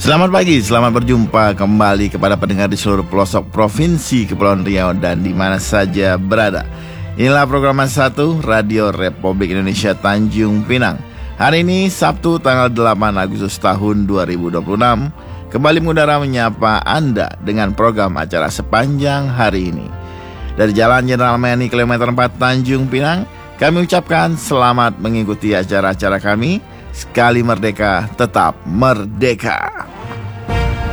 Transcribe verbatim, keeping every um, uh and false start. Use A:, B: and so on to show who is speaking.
A: Selamat pagi, selamat berjumpa kembali kepada pendengar di seluruh pelosok Provinsi Kepulauan Riau dan di mana saja berada. Inilah program satu Radio Republik Indonesia Tanjung Pinang. Hari ini Sabtu tanggal delapan Agustus tahun dua ribu dua puluh enam. Kembali mengudara menyapa Anda dengan program acara sepanjang hari ini. Dari Jalan Jenderal Mayani kilometer empat Tanjung Pinang, kami ucapkan selamat mengikuti acara-acara kami. Sekali merdeka, tetap merdeka.